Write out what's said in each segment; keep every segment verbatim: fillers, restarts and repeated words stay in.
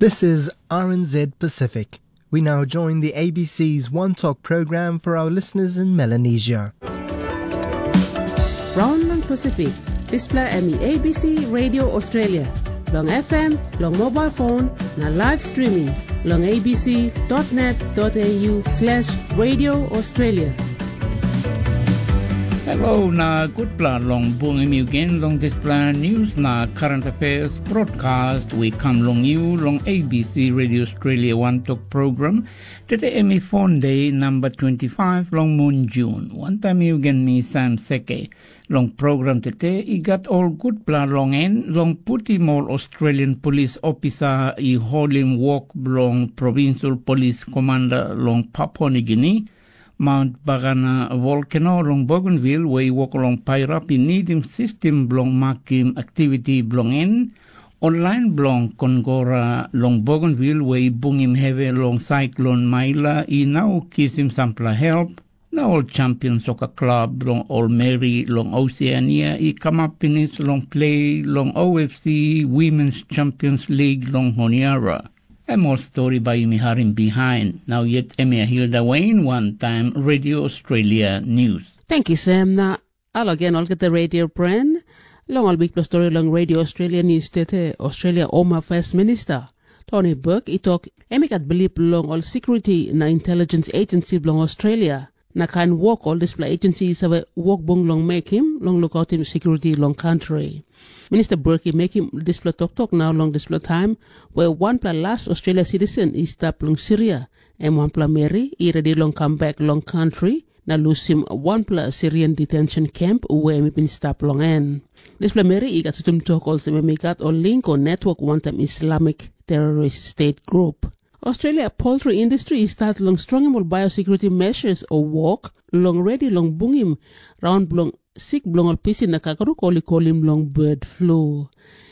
This is R N Z Pacific. We now join the A B C's One Talk program for our listeners in Melanesia. Round long Pacific, display emi A B C Radio Australia. Long F M, long mobile phone, na live streaming. Long abc.net.au slash Radio Australia. Hello, na good plan long bungi mi again long this plan news na current affairs broadcast we come long you long A B C Radio Australia One Talk program today emi phone day number twenty-five long moon June one time you again me Sam Seke long program today I got all good plan long end long puti more Australian police officer I holding walk long provincial police commander long Papua New Guinea Mount Bagana volcano long Bougainville where walk along Pairapi need him system blong makim activity blong in online blong Kongora long Bougainville where bung him heavy long cyclone Maila I now kiss him sampla help now all champion soccer club long All Mary long Oceania I come up in it long play long O F C Women's Champions League long Honiara. A more story by me harim behind. Now yet Emia Hilda Wayne, one time Radio Australia News. Thank you, Sam. Na I'll again all get the radio brand. Long all big story long Radio Australia News tete Australia Oma First Minister Tony Burke I talk emikat believe long all security na intelligence agency long Australia. Na kan work all display agencies have a work bong long make him long look out him security long country. Minister Burke make him display talk talk now long display time where one pla last Australia citizen is tap long Syria and one pla Mary I ready long come back long country na lose him one pla Syrian detention camp where me been stop long end. Display Mary I got to talk also me got or link or network one time Islamic terrorist state group. Australia poultry industry start long strong more biosecurity measures or walk long ready long bungim round long sick blong or piece na kakaru koli kolim long bird flu.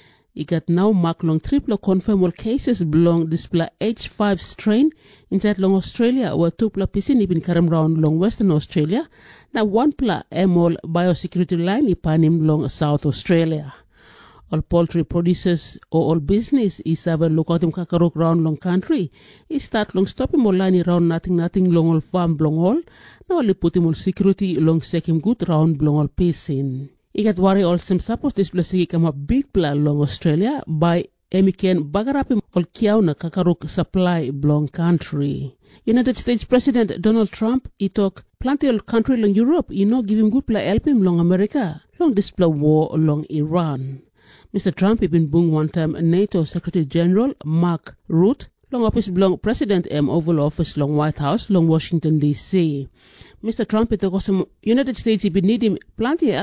I got now mark long triple confirm all cases belong display H five strain inside long Australia where two pla piece ni bin karam round long Western Australia na one pla emol biosecurity line ipanim long South Australia. All poultry producers or all business is have a look out him kakarok round long country. He start long stop him all line round nothing nothing long all farm blong all. Now only put him all security long sec him good round blong all piece in. He got worry all some suppose this place he come a big plan long Australia by emiken bagarap him all kiaw na kakarok supply blong country. United States President Donald Trump he talk plenty all country long Europe you know give him good play help him long America long display war long Iran. Mister Trump has been bung one time NATO Secretary General Mark Rutte long office belong President M Oval Office long White House long Washington D C. Mister Trump it was United States he been need him plenty